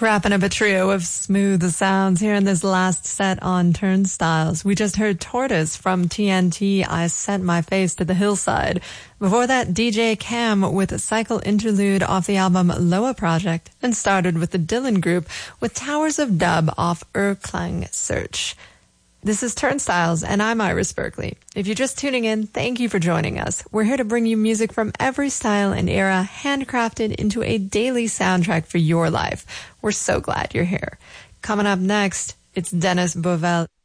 Wrapping up a trio of smooth sounds here in this last set on Turnstiles. We just heard Tortoise from TNT, I Sent My Face to the Hillside. Before that, DJ Cam with a cycle interlude off the album Loa Project, and started with the Dylan Group with Towers of Dub off Erklang Search. This is Turnstiles, and I'm Iris Berkeley. If you're just tuning in, thank you for joining us. We're here to bring you music from every style and era, handcrafted into a daily soundtrack for your life. We're so glad you're here. Coming up next, it's Dennis Bovell.